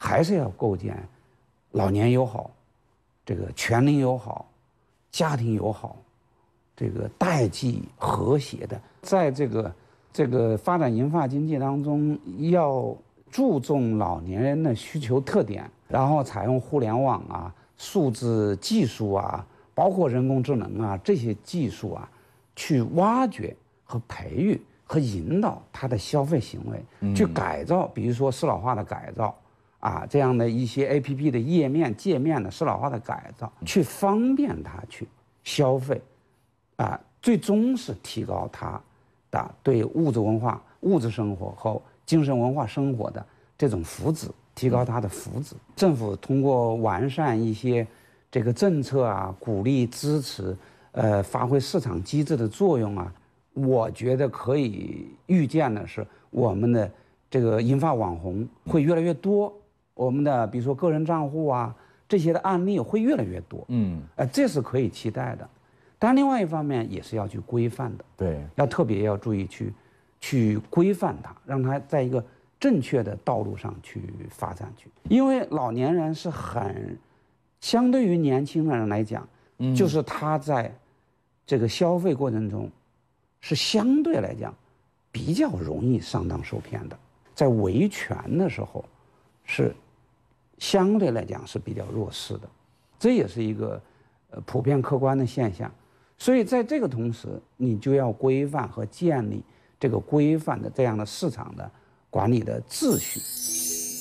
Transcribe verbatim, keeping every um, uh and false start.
还是要构建老年友好、这个全龄友好、家庭友好、这个代际和谐的，在这个这个发展银发经济当中，要注重老年人的需求特点，然后采用互联网啊、数字技术啊，包括人工智能啊这些技术啊，去挖掘和培育和引导他的消费行为，嗯、去改造，比如说适老化的改造啊，这样的一些 A P P 的页面界面的适老化的改造，去方便他去消费，啊，最终是提高他的对物质文化、物质生活和精神文化生活的这种福祉，提高他的福祉。政府通过完善一些这个政策啊，鼓励支持，呃，发挥市场机制的作用啊，我觉得可以预见的是，我们的这个银发网红会越来越多，我们的比如说个人账户啊这些的案例会越来越多，嗯，呃，这是可以期待的。但另外一方面也是要去规范的， 对， 要特别要注意去去规范它，让它在一个正确的道路上去发展去。因为老年人是很，相对于年轻人来讲，嗯，就是他在这个消费过程中，是相对来讲比较容易上当受骗的，在维权的时候，是相对来讲是比较弱势的，这也是一个呃普遍客观的现象。所以在这个同时，你就要规范和建立这个规范的这样的市场的管理的秩序。